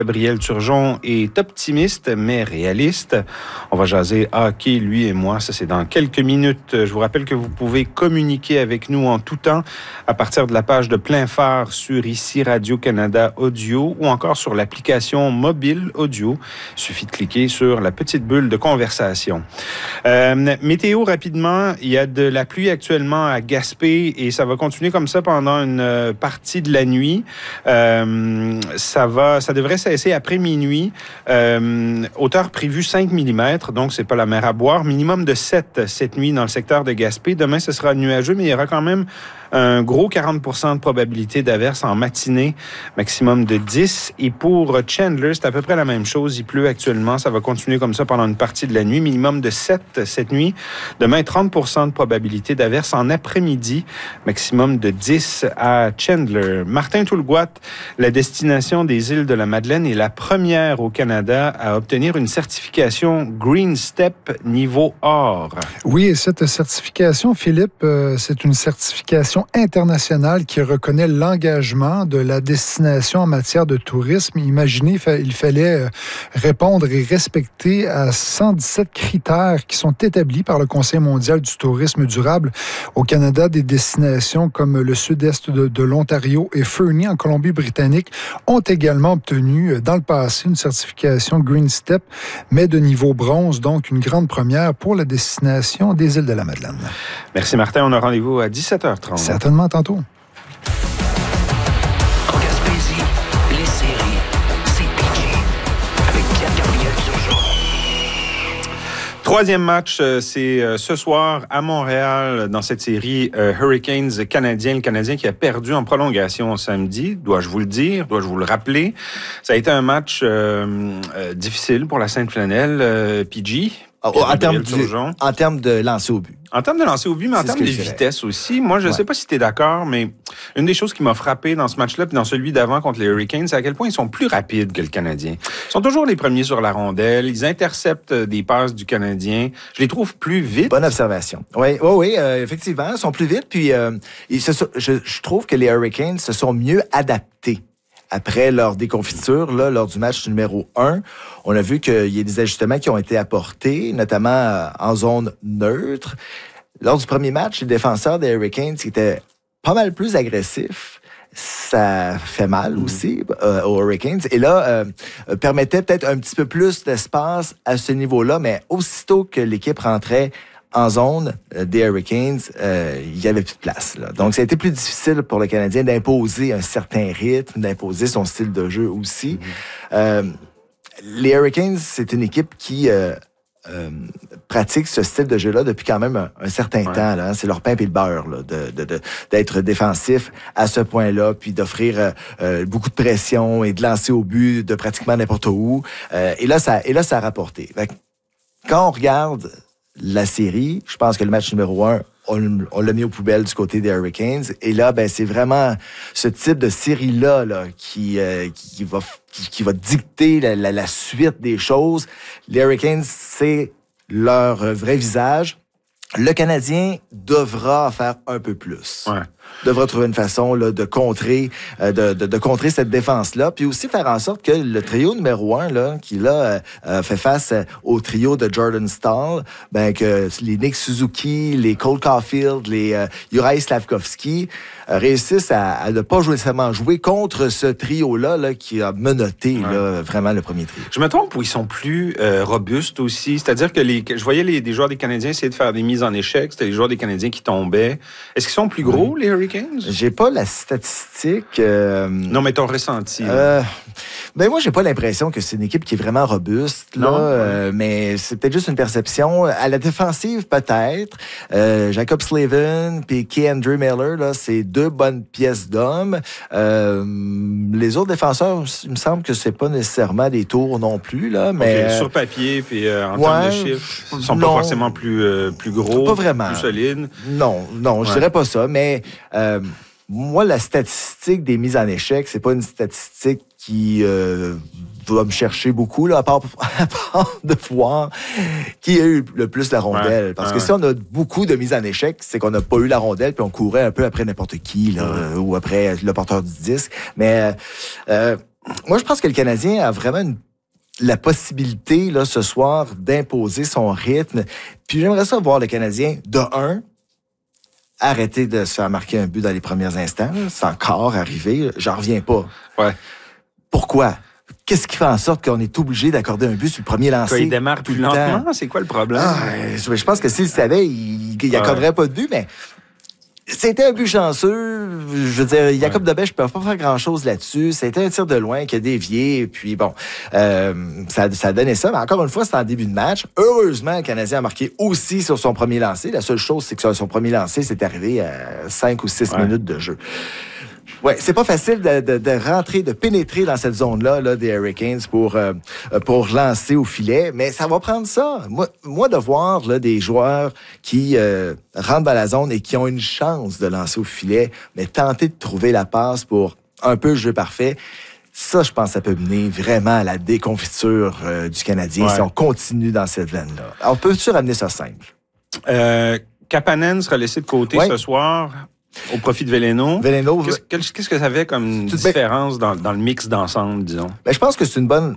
Gabriel Turgeon est optimiste, mais réaliste. On va jaser hockey, lui et moi. Ça, c'est dans quelques minutes. Je vous rappelle que vous pouvez communiquer avec nous en tout temps à partir de la page de Plein Phare sur ici Radio-Canada Audio ou encore sur l'application mobile audio. Il suffit de cliquer sur la petite bulle de conversation. Météo, rapidement. Il y a de la pluie actuellement à Gaspé et ça va continuer comme ça pendant une partie de la nuit. Ça devrait cesser après minuit. Hauteur prévue 5 mm, donc c'est pas la mer à boire. Minimum de 7 cette nuit dans le secteur de Gaspé. Demain, ce sera nuageux, mais il y aura quand même un gros 40% de probabilité d'averse en matinée, maximum de 10. Et pour Chandler, c'est à peu près la même chose. Il pleut actuellement. Ça va continuer comme ça pendant une partie de la nuit. Minimum de 7 cette nuit. Demain, 30% de probabilité d'averse en après-midi, maximum de 10 à Chandler. Martin Toulgoat, la destination des îles de la Madeleine est la première au Canada à obtenir une certification Green Step niveau or. Oui, et cette certification, Philippe, c'est une certification internationale qui reconnaît l'engagement de la destination en matière de tourisme. Imaginez, il fallait répondre et respecter à 117 critères qui sont établis par le Conseil mondial du tourisme durable. Au Canada, des destinations comme le sud-est de l'Ontario et Fernie en Colombie-Britannique ont également obtenu dans le passé une certification Green Step, mais de niveau bronze, donc une grande première pour la destination des îles de la Madeleine. Merci Martin, on a rendez-vous à 17h30. Certainement tantôt. En Gaspésie, les séries, c'est PG avec Gabriel Turgeon. Troisième match, c'est ce soir à Montréal dans cette série Hurricanes canadien. Le Canadien qui a perdu en prolongation samedi. Dois-je vous le dire? Dois-je vous le rappeler? Ça a été un match difficile pour la Sainte-Flanelle. PG. En termes de lancer au but. En termes de lancer au but, mais en termes de vitesse aussi. Moi, je ne sais pas si tu es d'accord, mais une des choses qui m'a frappé dans ce match-là puis dans celui d'avant contre les Hurricanes, c'est à quel point ils sont plus rapides que le Canadien. Ils sont toujours les premiers sur la rondelle. Ils interceptent des passes du Canadien. Je les trouve plus vite. Bonne observation. Oui, effectivement, ils sont plus vite. Puis je trouve que les Hurricanes se sont mieux adaptés. Après leur déconfiture, là, lors du match numéro 1, on a vu qu'il y a des ajustements qui ont été apportés, notamment en zone neutre. Lors du premier match, les défenseurs des Hurricanes étaient pas mal plus agressifs. Ça fait mal aussi aux Hurricanes. Et là, permettait peut-être un petit peu plus d'espace à ce niveau-là, mais aussitôt que l'équipe rentrait en zone des Hurricanes, il n'y avait plus de place. Là. Donc, ça a été plus difficile pour le Canadien d'imposer un certain rythme, d'imposer son style de jeu aussi. Les Hurricanes, c'est une équipe qui pratique ce style de jeu-là depuis quand même un certain temps. Là. C'est leur pain et le beurre là, d'être défensif à ce point-là, puis d'offrir beaucoup de pression et de lancer au but de pratiquement n'importe où. Et là, ça a rapporté. Fait que, quand on regarde la série, je pense que le match numéro 1, on l'a mis aux poubelles du côté des Hurricanes. Et là, ben, c'est vraiment ce type de série-là là, qui va dicter la suite des choses. Les Hurricanes, c'est leur vrai visage. Le Canadien devra en faire un peu plus. Ouais. Devra trouver une façon là, de contrer cette défense-là, puis aussi faire en sorte que le trio numéro 1, là, qui là fait face au trio de Jordan Staal, ben que les Nick Suzuki, les Cole Caulfield, les Juraj Slafkovský réussissent à ne pas nécessairement jouer contre ce trio-là là, qui a menotté là, vraiment le premier trio. Je me trompe ou ils sont plus robustes aussi? C'est-à-dire que je voyais des joueurs des Canadiens essayer de faire des mises en échec. C'était les joueurs des Canadiens qui tombaient. Est-ce qu'ils sont plus gros, les Hurricanes? J'ai pas la statistique. Non, mais ton ressenti. Ben moi, j'ai pas l'impression que c'est une équipe qui est vraiment robuste. Là, mais c'est peut-être juste une perception. À la défensive, peut-être. Jacob Slavin puis K'Andre Miller, là, c'est deux bonnes pièces d'hommes. Les autres défenseurs, il me semble que c'est pas nécessairement des tours non plus. Là, mais sur papier, puis en termes de chiffres, ils sont pas forcément plus gros, pas vraiment. plus solides. Non, je dirais pas ça. Mais moi, la statistique des mises en échec, c'est pas une statistique qui va me chercher beaucoup, là, à part de voir qui a eu le plus la rondelle. Parce que si on a beaucoup de mises en échec, c'est qu'on n'a pas eu la rondelle, puis on courait un peu après n'importe qui, là, ou après le porteur du disque. Mais moi, je pense que le Canadien a vraiment la possibilité, là, ce soir, d'imposer son rythme. Puis j'aimerais ça voir le Canadien, de un, arrêter de se faire marquer un but dans les premiers instants. C'est encore arrivé. J'en reviens pas. Ouais. Pourquoi? Qu'est-ce qui fait en sorte qu'on est obligé d'accorder un but sur le premier lancer? Il démarre plus lentement. C'est quoi le problème? Je pense que s'il savait, il accorderait pas de but, mais c'était un but chanceux. Je veux dire, Jacob Debèche ne peut pas faire grand-chose là-dessus. C'était un tir de loin qui a dévié. Puis bon, ça a donné ça. Mais encore une fois, c'était en début de match. Heureusement, le Canadien a marqué aussi sur son premier lancer. La seule chose, c'est que sur son premier lancer, c'est arrivé à 5 ou 6 minutes de jeu. Ouais, c'est pas facile de rentrer, de pénétrer dans cette zone-là là, des Hurricanes pour lancer au filet, mais ça va prendre ça. Moi de voir là, des joueurs qui rentrent dans la zone et qui ont une chance de lancer au filet, mais tenter de trouver la passe pour un peu le jeu parfait, ça, je pense que ça peut mener vraiment à la déconfiture du Canadien si on continue dans cette veine-là. Alors, peux-tu ramener ça simple? Kapanen sera laissé de côté ce soir. Au profit de Veleno. Qu'est-ce que ça avait comme différence dans le mix d'ensemble, disons? Ben, je pense que c'est une bonne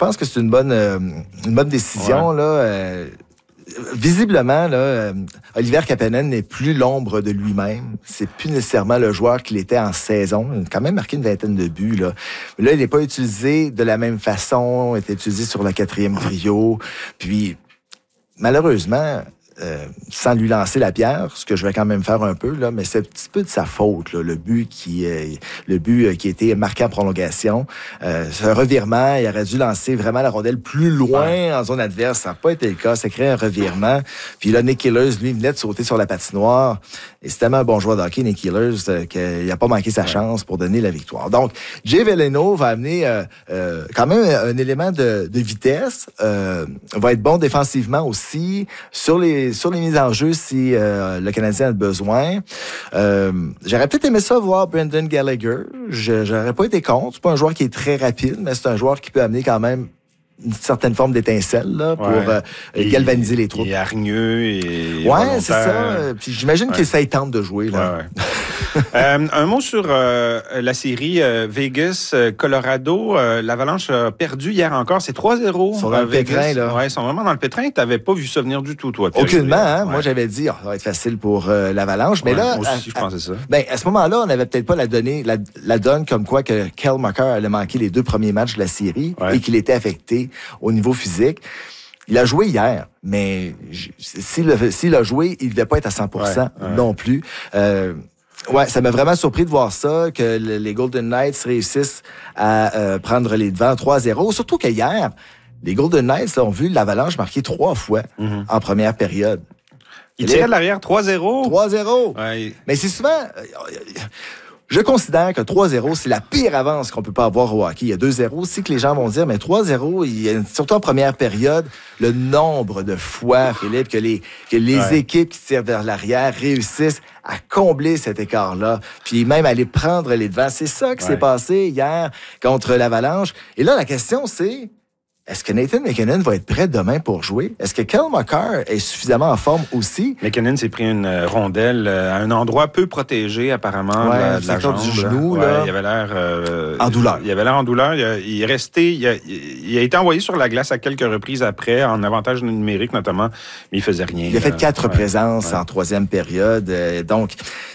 décision, là. Visiblement, là, Oliver Kapanen n'est plus l'ombre de lui-même. C'est plus nécessairement le joueur qu'il était en saison. Il a quand même marqué une vingtaine de buts, là. Mais là, il n'est pas utilisé de la même façon. Il était utilisé sur le 4e trio. Puis, malheureusement, sans lui lancer la pierre, ce que je vais quand même faire un peu, là, mais c'est un petit peu de sa faute, là, le but qui a été marqué en prolongation. C'est un revirement, il aurait dû lancer vraiment la rondelle plus loin en zone adverse. Ça n'a pas été le cas, ça crée un revirement. Puis là, Nick Ehlers, lui, venait de sauter sur la patinoire. Et c'est tellement un bon joueur de hockey, Nick Ehlers, qu'il n'a pas manqué sa chance pour donner la victoire. Donc, Jay Veleno va amener quand même un élément de vitesse. Va être bon défensivement aussi. Sur les mises en jeu si le Canadien a besoin. J'aurais peut-être aimé ça voir Brendan Gallagher. J'aurais pas été contre. C'est pas un joueur qui est très rapide, mais c'est un joueur qui peut amener quand même une certaine forme d'étincelle là, pour galvaniser les troupes. Il est hargneux et c'est ça. Puis j'imagine que ça y tente de jouer. Là. Un mot sur la série Vegas-Colorado. L'Avalanche a perdu hier encore. C'est 3-0. Ils sont dans le pétrin, là. Ouais, ils sont vraiment dans le pétrin. Tu n'avais pas vu ça venir du tout, toi. Aucunement. Hein? Moi, j'avais dit, ça va être facile pour l'Avalanche. Mais là, moi aussi, je pensais ça. À ce moment-là, on n'avait peut-être pas la donne comme quoi que Cale Makar allait manquer les 2 premiers matchs de la série et qu'il était affecté au niveau physique. Il a joué hier, mais s'il a joué, il ne devait pas être à 100% non plus. Ça m'a vraiment surpris de voir ça, que les Golden Knights réussissent à prendre les devants 3-0. Surtout que hier, les Golden Knights là, ont vu l'Avalanche marquer 3 fois en première période. Il tirait de l'arrière 3-0. 3-0. Ouais. Mais c'est souvent... Je considère que 3-0, c'est la pire avance qu'on peut pas avoir au hockey. Il y a 2-0, c'est que les gens vont dire, mais 3-0, surtout en première période, le nombre de fois, Philippe, que les équipes qui tirent vers l'arrière réussissent à combler cet écart-là, puis même aller prendre les devants. C'est ça qui s'est passé hier contre l'Avalanche. Et là, la question, c'est... Est-ce que Nathan MacKinnon va être prêt demain pour jouer? Est-ce que Cale Makar est suffisamment en forme aussi? MacKinnon s'est pris une rondelle à un endroit peu protégé, apparemment, de la jambe. Du genou, là. Il avait l'air... en douleur. Il avait l'air en douleur. Il est resté... Il a été envoyé sur la glace à quelques reprises après, en avantage numérique notamment, mais il faisait rien. Il a fait 4 présences en 3e période. Donc...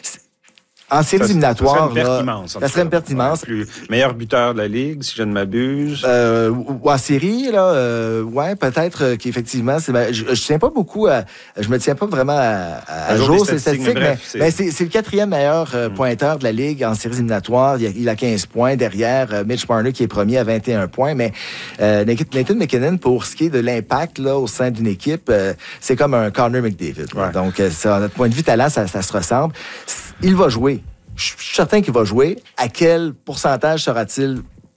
En séries éliminatoires, ça serait une perte immense. Meilleur buteur de la Ligue, si je ne m'abuse. En série, là, peut-être qu'effectivement, je tiens pas beaucoup je me tiens pas vraiment à jour ces statistiques, mais c'est le 4e meilleur pointeur de la Ligue en séries éliminatoires. Il a 15 points derrière Mitch Marner qui est premier à 21 points, mais Nathan MacKinnon, pour ce qui est de l'impact là au sein d'une équipe, c'est comme un Connor McDavid. Donc, à notre point de vue talent, ça se ressemble. Il va jouer. Je suis certain qu'il va jouer. À quel pourcentage sera-t-il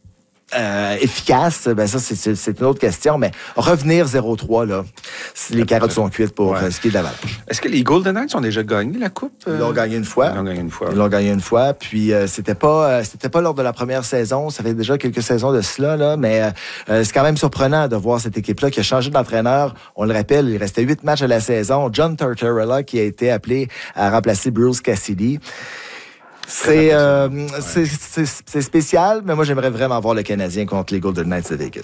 efficace? Ben ça, c'est une autre question. Mais revenir 0-3, là, les carottes sont cuites pour ce qui est de l'Avalanche. Est-ce que les Golden Knights ont déjà gagné la Coupe? Ils l'ont gagné une fois. Ils l'ont gagné une fois. Puis c'était pas lors de la première saison. Ça fait déjà quelques saisons de cela, là. Mais c'est quand même surprenant de voir cette équipe-là qui a changé d'entraîneur. On le rappelle, il restait 8 matchs à la saison. John Tortorella qui a été appelé à remplacer Bruce Cassidy. C'est spécial, mais moi, j'aimerais vraiment voir le Canadien contre les Golden Knights de Vegas.